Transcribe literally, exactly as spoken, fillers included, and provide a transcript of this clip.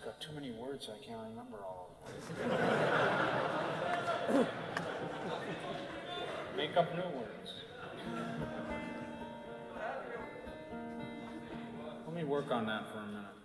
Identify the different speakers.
Speaker 1: got too many words, I can't remember all of them. Make up new words. Let me work on that for a minute.